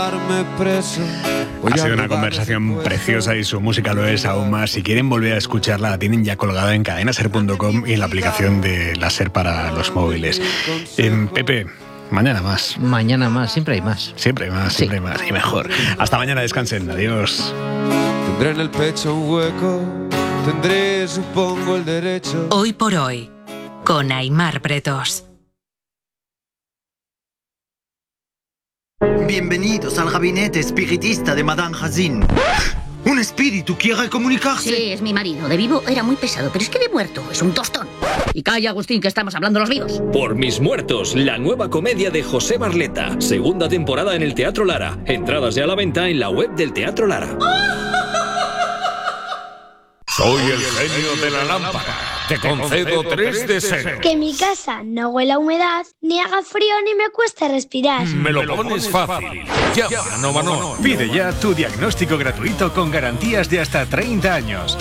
Ha sido una conversación preciosa y su música lo es aún más. Si quieren volver a escucharla, la tienen ya colgada en cadenaser.com y en la aplicación de la SER para los móviles. Pepe, mañana más. Mañana más, siempre hay más. Siempre hay más, siempre hay más y mejor. Hasta mañana, descansen. Adiós. Tendré en el pecho un hueco, tendré, supongo, el derecho. Hoy por hoy, con Aimar Pretos. Bienvenidos al gabinete espiritista de Madame Hazin. ¿Un espíritu quiere comunicarse? Sí, es mi marido. De vivo era muy pesado, pero es que de muerto es un tostón. Y calla, Agustín, que estamos hablando los vivos. Por mis muertos, la nueva comedia de José Barleta. Segunda temporada en el Teatro Lara. Entradas ya a la venta en la web del Teatro Lara. Soy el genio de la lámpara. Te concedo 3 deseos. Que mi casa no huela a humedad, ni haga frío, ni me cueste respirar. Me lo pones fácil. Llama a Novanor. Pide ya tu diagnóstico gratuito con garantías de hasta 30 años.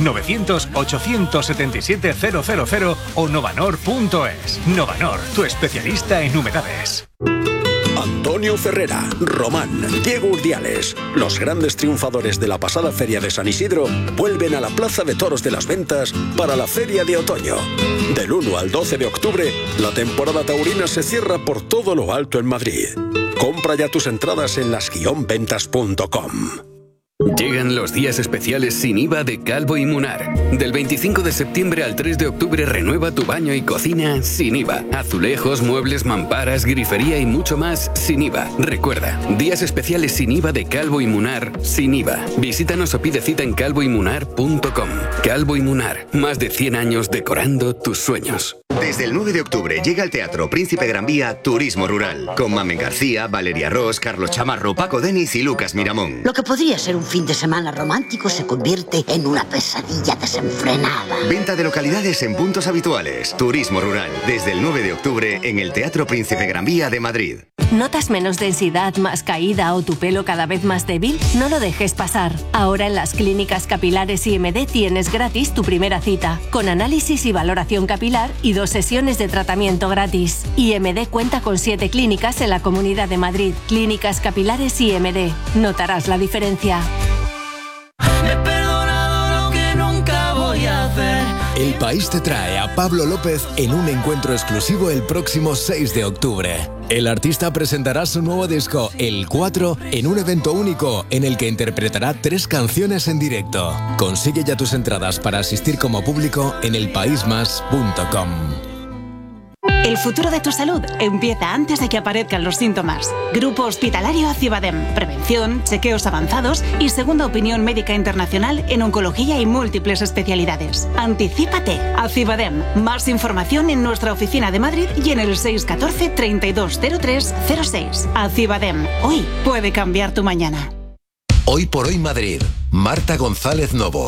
900-877-000 o novanor.es. Novanor, tu especialista en humedades. Antonio Ferrera, Román, Diego Urdiales, los grandes triunfadores de la pasada Feria de San Isidro, vuelven a la Plaza de Toros de las Ventas para la Feria de Otoño. Del 1 al 12 de octubre, la temporada taurina se cierra por todo lo alto en Madrid. Compra ya tus entradas en las-ventas.com. Llegan los días especiales sin IVA de Calvo y Munar. Del 25 de septiembre al 3 de octubre renueva tu baño y cocina sin IVA. Azulejos, muebles, mamparas, grifería y mucho más sin IVA. Recuerda, días especiales sin IVA de Calvo y Munar sin IVA. Visítanos o pide cita en calvoymunar.com. Calvo y Munar, más de 100 años decorando tus sueños. Desde el 9 de octubre llega al Teatro Príncipe Gran Vía Turismo Rural, con Mamen García, Valeria Ross, Carlos Chamarro, Paco Denis y Lucas Miramón. Lo que podría ser un fin de semana romántico se convierte en una pesadilla desenfrenada. Venta de localidades en puntos habituales. Turismo Rural, desde el 9 de octubre en el Teatro Príncipe Gran Vía de Madrid. ¿Notas menos densidad, más caída o tu pelo cada vez más débil? No lo dejes pasar. Ahora en las clínicas capilares IMD tienes gratis tu primera cita, con análisis y valoración capilar y 2 sesiones de tratamiento gratis. IMD cuenta con 7 clínicas en la Comunidad de Madrid. Clínicas capilares IMD. Notarás la diferencia. He perdonado lo que nunca voy a hacer. El País te trae a Pablo López en un encuentro exclusivo el próximo 6 de octubre. El artista presentará su nuevo disco, El 4, en un evento único en el que interpretará 3 canciones en directo. Consigue ya tus entradas para asistir como público en elpaismas.com. El futuro de tu salud empieza antes de que aparezcan los síntomas. Grupo Hospitalario Acibadem. Prevención, chequeos avanzados y segunda opinión médica internacional en oncología y múltiples especialidades. Anticípate. Acibadem. Más información en nuestra oficina de Madrid y en el 614 320306. Acibadem. Hoy puede cambiar tu mañana. Hoy por hoy Madrid. Marta González Novo.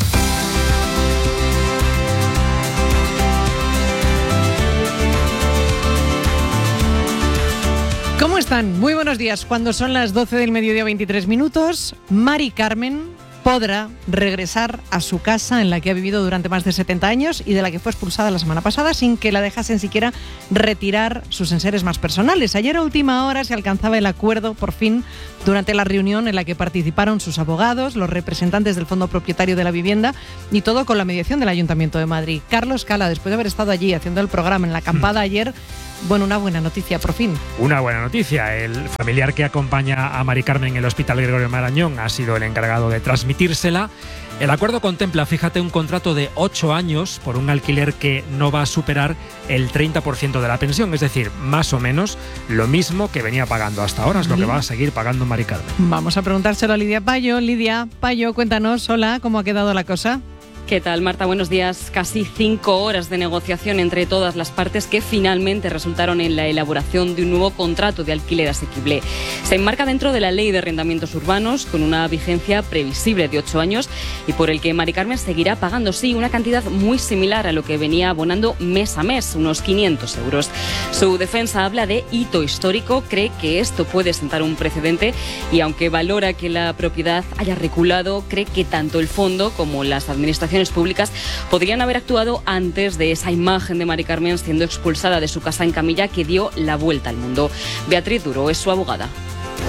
¿Cómo están? Muy buenos días. Cuando son las 12 del mediodía 23 minutos, Mari Carmen podrá regresar a su casa en la que ha vivido durante más de 70 años y de la que fue expulsada la semana pasada sin que la dejasen siquiera retirar sus enseres más personales. Ayer a última hora se alcanzaba el acuerdo, por fin, durante la reunión en la que participaron sus abogados, los representantes del Fondo Propietario de la Vivienda y todo con la mediación del Ayuntamiento de Madrid. Carlos Cala, después de haber estado allí haciendo el programa en la acampada ayer, bueno, una buena noticia, por fin. Una buena noticia. El familiar que acompaña a Mari Carmen en el Hospital Gregorio Marañón ha sido el encargado de transmitírsela. El acuerdo contempla, fíjate, un contrato de 8 años por un alquiler que no va a superar el 30% de la pensión, es decir, más o menos lo mismo que venía pagando hasta ahora, es lo que va a seguir pagando Mari Carmen. Vamos a preguntárselo a Lidia Payo. Lidia Payo, cuéntanos, hola, ¿cómo ha quedado la cosa? ¿Qué tal, Marta? Buenos días. Casi 5 horas de negociación entre todas las partes que finalmente resultaron en la elaboración de un nuevo contrato de alquiler asequible. Se enmarca dentro de la Ley de Arrendamientos Urbanos con una vigencia previsible de 8 años y por el que Mari Carmen seguirá pagando, sí, una cantidad muy similar a lo que venía abonando mes a mes, unos 500 euros. Su defensa habla de hito histórico, cree que esto puede sentar un precedente y aunque valora que la propiedad haya reculado, cree que tanto el fondo como las administraciones públicas podrían haber actuado antes de esa imagen de Mari Carmen siendo expulsada de su casa en camilla que dio la vuelta al mundo. Beatriz Duro es su abogada.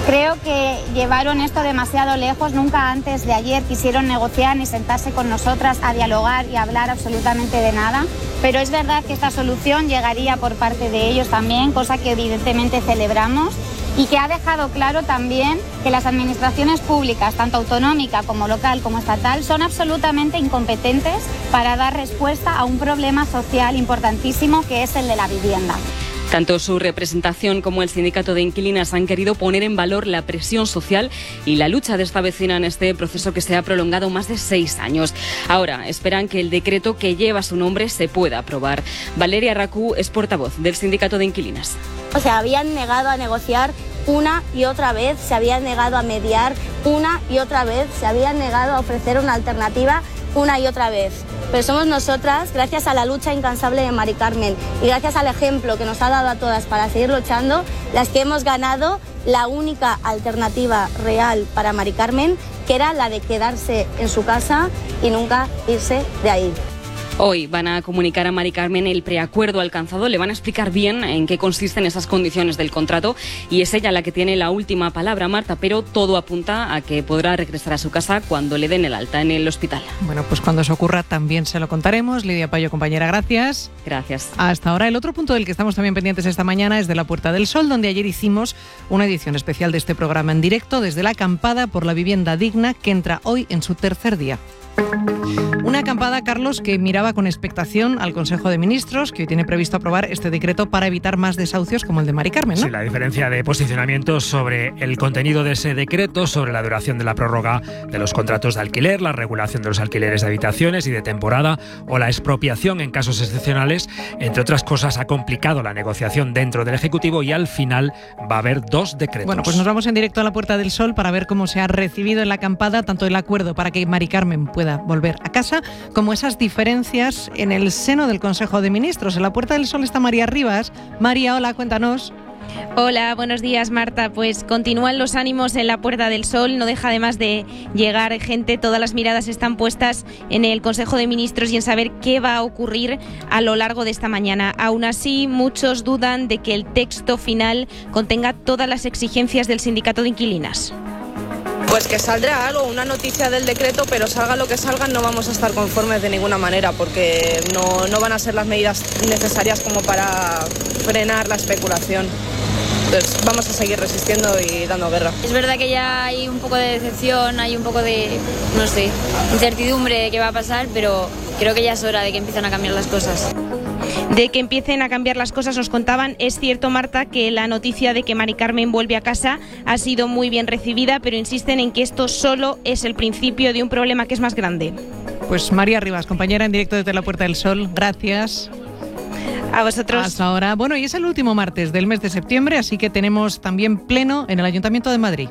Creo que llevaron esto demasiado lejos, nunca antes de ayer quisieron negociar ni sentarse con nosotras a dialogar y hablar absolutamente de nada, pero es verdad que esta solución llegaría por parte de ellos también, cosa que evidentemente celebramos y que ha dejado claro también que las administraciones públicas, tanto autonómica como local como estatal, son absolutamente incompetentes para dar respuesta a un problema social importantísimo que es el de la vivienda. Tanto su representación como el sindicato de inquilinas han querido poner en valor la presión social y la lucha de esta vecina en este proceso que se ha prolongado más de 6 años. Ahora esperan que el decreto que lleva su nombre se pueda aprobar. Valeria Racú es portavoz del sindicato de inquilinas. Se habían negado a negociar una y otra vez, se habían negado a mediar una y otra vez, se habían negado a ofrecer una alternativa una y otra vez. Pero somos nosotras, gracias a la lucha incansable de Mari Carmen y gracias al ejemplo que nos ha dado a todas para seguir luchando, las que hemos ganado la única alternativa real para Mari Carmen, que era la de quedarse en su casa y nunca irse de ahí. Hoy van a comunicar a Mari Carmen el preacuerdo alcanzado, le van a explicar bien en qué consisten esas condiciones del contrato y es ella la que tiene la última palabra, Marta, pero todo apunta a que podrá regresar a su casa cuando le den el alta en el hospital. Bueno, pues cuando eso ocurra también se lo contaremos. Lidia Payo, compañera, gracias. Gracias. Hasta ahora, el otro punto del que estamos también pendientes esta mañana es de la Puerta del Sol, donde ayer hicimos una edición especial de este programa en directo desde la acampada por la vivienda digna que entra hoy en su tercer día. Una acampada, Carlos, que miraba con expectación al Consejo de Ministros, que hoy tiene previsto aprobar este decreto para evitar más desahucios como el de Mari Carmen, ¿no? Sí, la diferencia de posicionamiento sobre el contenido de ese decreto, sobre la duración de la prórroga de los contratos de alquiler, la regulación de los alquileres de habitaciones y de temporada o la expropiación en casos excepcionales, entre otras cosas, ha complicado la negociación dentro del Ejecutivo y al final va a haber 2 decretos. Bueno, pues nos vamos en directo a la Puerta del Sol para ver cómo se ha recibido en la acampada tanto el acuerdo para que Mari Carmen pueda volver a casa, como esas diferencias en el seno del Consejo de Ministros. En la Puerta del Sol está María Rivas. María, hola, cuéntanos. Hola, buenos días, Marta. Pues continúan los ánimos en la Puerta del Sol, no deja además de llegar gente, todas las miradas están puestas en el Consejo de Ministros y en saber qué va a ocurrir a lo largo de esta mañana. Aún así, muchos dudan de que el texto final contenga todas las exigencias del sindicato de inquilinas. Pues que saldrá algo, una noticia del decreto, pero salga lo que salga, no vamos a estar conformes de ninguna manera, porque no van a ser las medidas necesarias como para frenar la especulación. Entonces vamos a seguir resistiendo y dando guerra. Es verdad que ya hay un poco de decepción, hay un poco de, no sé, incertidumbre de qué va a pasar, pero creo que ya es hora de que empiecen a cambiar las cosas. De que empiecen a cambiar las cosas nos contaban. Es cierto, Marta, que la noticia de que Mari Carmen vuelve a casa ha sido muy bien recibida, pero insisten en que esto solo es el principio de un problema que es más grande. Pues María Rivas, compañera en directo desde la Puerta del Sol, gracias. A vosotros. Hasta ahora. Bueno, y es el último martes del mes de septiembre, así que tenemos también pleno en el Ayuntamiento de Madrid.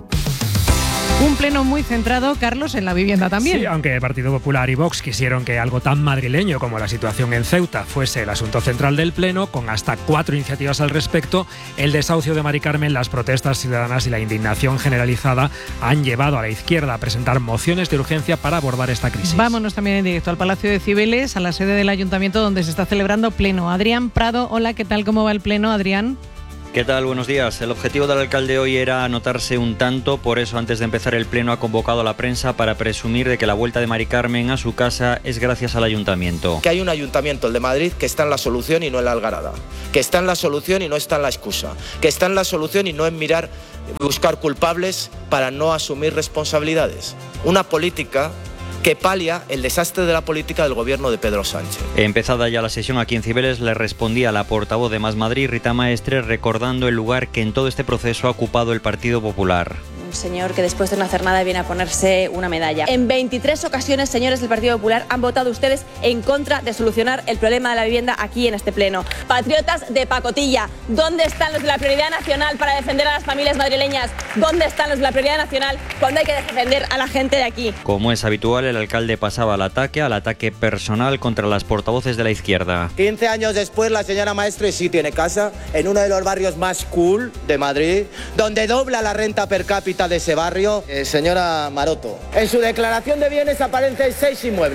Un pleno muy centrado, Carlos, en la vivienda también. Sí, aunque el Partido Popular y Vox quisieron que algo tan madrileño como la situación en Ceuta fuese el asunto central del pleno, con hasta 4 iniciativas al respecto, el desahucio de Mari Carmen, las protestas ciudadanas y la indignación generalizada han llevado a la izquierda a presentar mociones de urgencia para abordar esta crisis. Vámonos también en directo al Palacio de Cibeles, a la sede del Ayuntamiento donde se está celebrando pleno. Adrián Prado, hola, ¿qué tal? ¿Cómo va el pleno, Adrián? ¿Qué tal? Buenos días. El objetivo del alcalde hoy era anotarse un tanto, por eso antes de empezar el pleno ha convocado a la prensa para presumir de que la vuelta de Mari Carmen a su casa es gracias al ayuntamiento. Que hay un ayuntamiento, el de Madrid, que está en la solución y no en la algarada. Que está en la solución y no está en la excusa. Que está en la solución y no en buscar culpables para no asumir responsabilidades. Una política que palia el desastre de la política del gobierno de Pedro Sánchez. Empezada ya la sesión aquí en Cibeles, le respondía la portavoz de Más Madrid, Rita Maestre, recordando el lugar que en todo este proceso ha ocupado el Partido Popular. Un señor que después de no hacer nada viene a ponerse una medalla. En 23 ocasiones, señores del Partido Popular, han votado ustedes en contra de solucionar el problema de la vivienda aquí en este pleno. Patriotas de pacotilla, ¿dónde están los de la prioridad nacional para defender a las familias madrileñas? ¿Dónde están los de la prioridad nacional cuando hay que defender a la gente de aquí? Como es habitual, el alcalde pasaba al ataque personal contra las portavoces de la izquierda. 15 años después, la señora Maestre sí tiene casa en uno de los barrios más cool de Madrid, donde dobla la renta per cápita de ese barrio. Señora Maroto, en su declaración de bienes aparecen 6 inmuebles.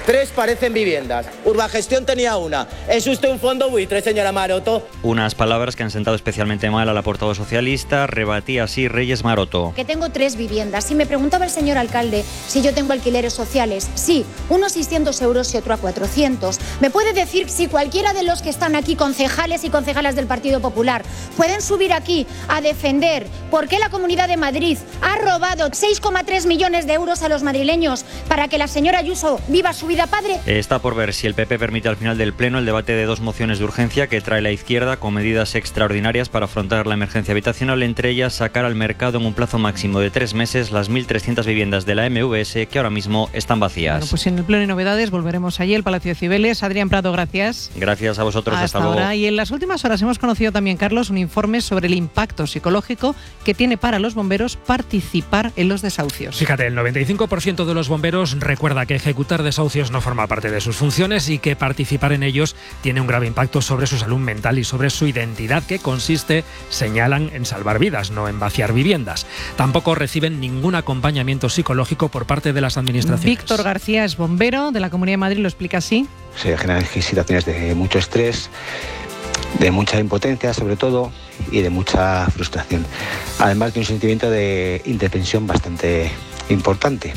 3 parecen viviendas. Urbagestión tenía una. ¿Es usted un fondo buitre, señora Maroto? Unas palabras que han sentado especialmente mal a la portavoz socialista. Rebatía así Reyes Maroto. Que tengo 3 viviendas. Si me preguntaba el señor alcalde si yo tengo alquileres sociales, sí, unos 600 euros y otro a 400. ¿Me puede decir si cualquiera de los que están aquí, concejales y concejalas del Partido Popular, pueden subir aquí a defender por qué la Comunidad de Madrid ha robado 6,3 millones de euros a los madrileños para que la señora Ayuso viva su vida padre? Está por ver si el PP permite al final del Pleno el debate de 2 mociones de urgencia que trae la izquierda con medidas extraordinarias para afrontar la emergencia habitacional, entre ellas sacar al mercado en un plazo máximo de 3 meses las 1.300 viviendas de la MVS que ahora mismo están vacías. Bueno, pues en el Pleno y novedades volveremos allí, el Palacio de Cibeles. Adrián Prado, gracias. Gracias a vosotros, hasta luego. Ahora. Y en las últimas horas hemos conocido también, Carlos, un informe sobre el impacto psicológico que tiene para los bomberos participar en los desahucios. Fíjate, el 95% de los bomberos recuerda que ejecutar desahucios no forma parte de sus funciones y que participar en ellos tiene un grave impacto sobre su salud mental y sobre su identidad, que consiste, señalan, en salvar vidas, no en vaciar viviendas. Tampoco reciben ningún acompañamiento psicológico por parte de las administraciones. Víctor García es bombero de la Comunidad de Madrid, lo explica así. Se generan situaciones de mucho estrés, de mucha impotencia sobre todo y de mucha frustración, además de un sentimiento de indefensión bastante importante.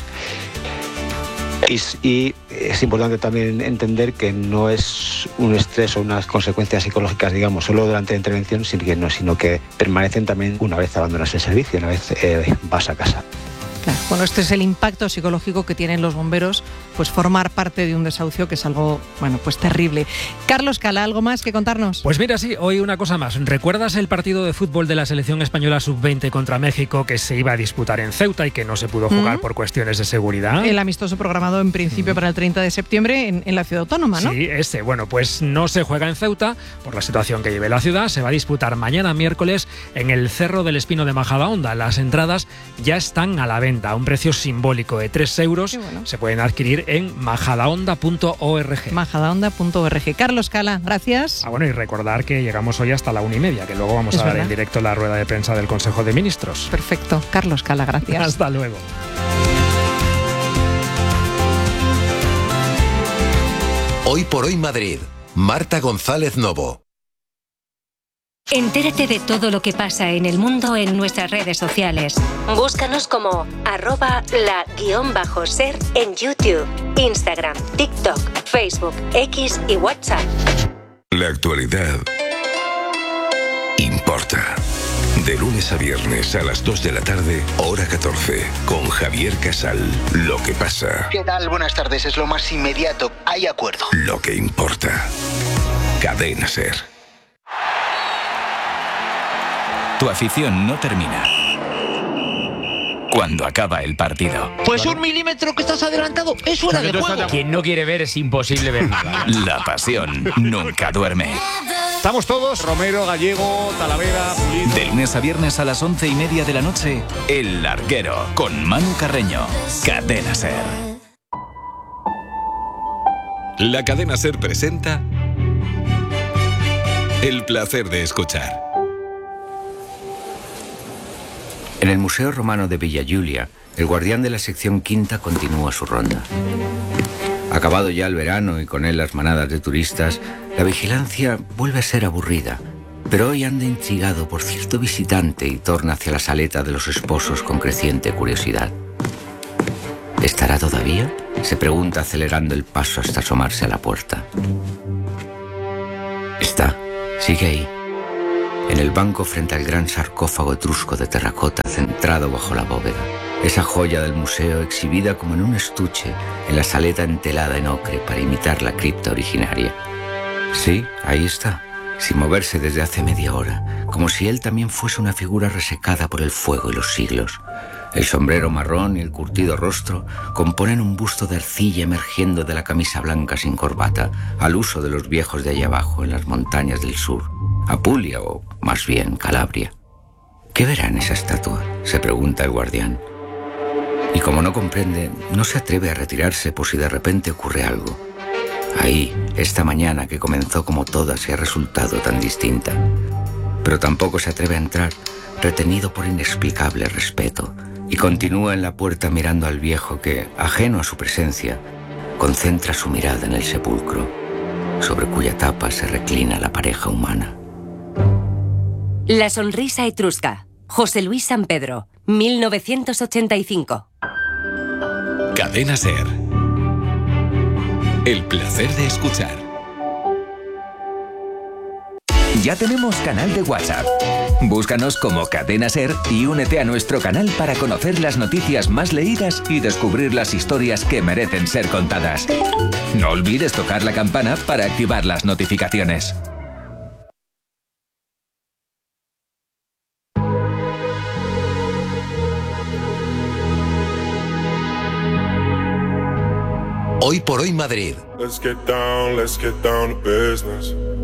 Y es importante también entender que no es un estrés o unas consecuencias psicológicas, digamos, solo durante la intervención, sino que permanecen también una vez abandonas el servicio, una vez vas a casa. Claro. Bueno, este es el impacto psicológico que tienen los bomberos, pues formar parte de un desahucio, que es algo, bueno, pues terrible. Carlos Cala, ¿algo más que contarnos? Pues mira, sí, hoy una cosa más. ¿Recuerdas el partido de fútbol de la selección española sub-20 contra México que se iba a disputar en Ceuta y que no se pudo jugar por cuestiones de seguridad? El amistoso programado en principio para el 30 de septiembre en la ciudad autónoma, ¿no? Sí, ese. Bueno, pues no se juega en Ceuta por la situación que vive la ciudad. Se va a disputar mañana miércoles en el Cerro del Espino de Majadahonda. Las entradas ya están a la venta a un precio simbólico de 3 euros. Bueno. Se pueden adquirir en majadahonda.org. Majadahonda.org. Carlos Cala, gracias. Bueno, y recordar que llegamos hoy hasta la 1:30, que luego vamos a dar en directo la rueda de prensa del Consejo de Ministros. Perfecto. Carlos Cala, gracias. Hasta luego. Hoy por hoy Madrid. Marta González Novo. Entérate de todo lo que pasa en el mundo en nuestras redes sociales. Búscanos como @la_ser en YouTube, Instagram, TikTok, Facebook, X y WhatsApp. La actualidad importa. De lunes a viernes a las 2 de la tarde, hora 14, con Javier Casal. Lo que pasa. ¿Qué tal? Buenas tardes. Es lo más inmediato. Hay acuerdo. Lo que importa. Cadena SER. Tu afición no termina cuando acaba el partido. Pues 1 milímetro que estás adelantado es fuera de juego. Quien no quiere ver es imposible ver nada. La pasión nunca duerme. Estamos todos, Romero, Gallego, Talavera, Pulido. De lunes a viernes a las 11:30 de la noche, El Larguero, con Manu Carreño. Cadena SER. La Cadena SER presenta El placer de escuchar. En el Museo Romano de Villa Giulia, el guardián de la sección quinta continúa su ronda. Acabado ya el verano y con él las manadas de turistas, la vigilancia vuelve a ser aburrida, pero hoy anda intrigado por cierto visitante y torna hacia la saleta de los esposos con creciente curiosidad. ¿Estará todavía?, se pregunta acelerando el paso hasta asomarse a la puerta. Está, sigue ahí, en el banco frente al gran sarcófago etrusco de terracota centrado bajo la bóveda. Esa joya del museo exhibida como en un estuche en la saleta entelada en ocre para imitar la cripta originaria. Sí, ahí está, sin moverse desde hace media hora, como si él también fuese una figura resecada por el fuego y los siglos. El sombrero marrón y el curtido rostro componen un busto de arcilla emergiendo de la camisa blanca sin corbata, al uso de los viejos de allá abajo en las montañas del sur, Apulia o, más bien, Calabria. ¿Qué verá en esa estatua?, se pregunta el guardián. Y como no comprende, no se atreve a retirarse por si de repente ocurre algo. Ahí, esta mañana que comenzó como todas y ha resultado tan distinta. Pero tampoco se atreve a entrar, retenido por inexplicable respeto, y continúa en la puerta mirando al viejo que, ajeno a su presencia, concentra su mirada en el sepulcro, sobre cuya tapa se reclina la pareja humana. La sonrisa etrusca. José Luis San Pedro, 1985. Cadena SER. El placer de escuchar. Ya tenemos canal de WhatsApp. Búscanos como Cadena SER y únete a nuestro canal para conocer las noticias más leídas y descubrir las historias que merecen ser contadas. No olvides tocar la campana para activar las notificaciones. Hoy por hoy Madrid. Let's get down to business.